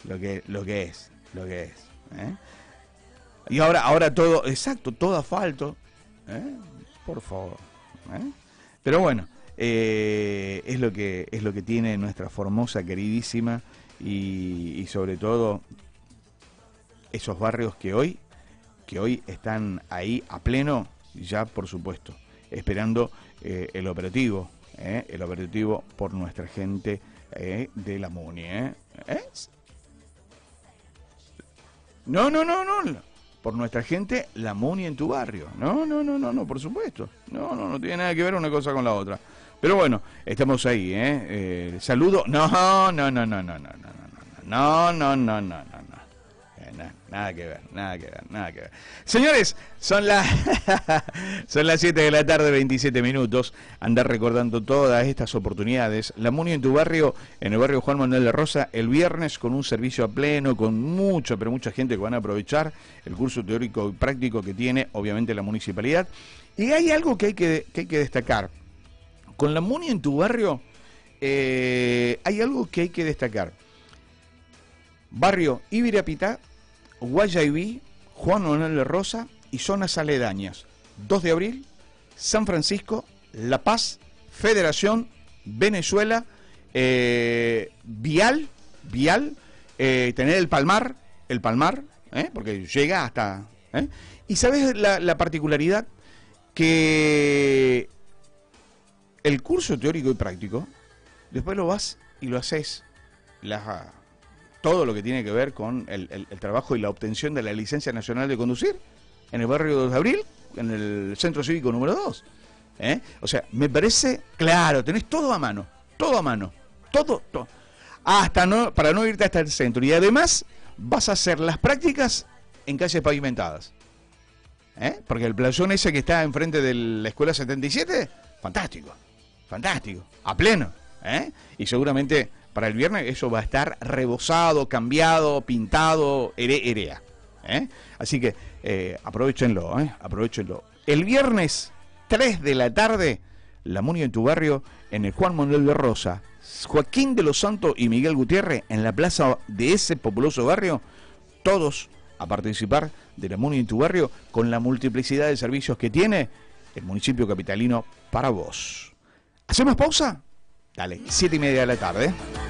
lo que es. ¿Eh? Y ahora todo, exacto, todo asfalto, por favor. Pero bueno, es lo que tiene nuestra Formosa queridísima y sobre todo esos barrios que hoy están ahí a pleno, ya por supuesto, esperando el operativo por nuestra gente de la MUNI. No, por nuestra gente, la MUNI en tu barrio. No, por supuesto. No tiene nada que ver una cosa con la otra. Pero bueno, estamos ahí, saludo. No. Nada que ver. Señores, son las 7 de la tarde, 27 minutos. Andar recordando todas estas oportunidades. La MUNI en tu barrio, en el barrio Juan Manuel de Rosas, el viernes con un servicio a pleno, con mucha gente que van a aprovechar el curso teórico y práctico que tiene, obviamente, la municipalidad. Y hay algo que hay que destacar. Con la MUNI en tu barrio, hay algo que hay que destacar. Barrio Ibirapitá, Guayaibí, Juan Manuel de Rosas y zonas aledañas. 2 de abril, San Francisco, La Paz, Federación, Venezuela, Vial, tener el Palmar, porque llega hasta... Y ¿sabes la particularidad? Que el curso teórico y práctico, después lo vas y lo haces todo lo que tiene que ver con el trabajo y la obtención de la licencia nacional de conducir en el barrio 2 de abril, en el centro cívico número 2. O sea, me parece claro, tenés todo a mano, todo. Para no irte hasta el centro. Y además vas a hacer las prácticas en calles pavimentadas. Porque el playón ese que está enfrente de la escuela 77, fantástico, a pleno. Y seguramente para el viernes eso va a estar rebozado, cambiado, pintado, erea. Así que aprovechenlo. El viernes 3 de la tarde, la MUNI en tu barrio, en el Juan Manuel de Rosas, Joaquín de los Santos y Miguel Gutiérrez, en la plaza de ese populoso barrio, todos a participar de la MUNI en tu barrio con la multiplicidad de servicios que tiene el municipio capitalino para vos. ¿Hacemos pausa? Dale, 7:30 de la tarde.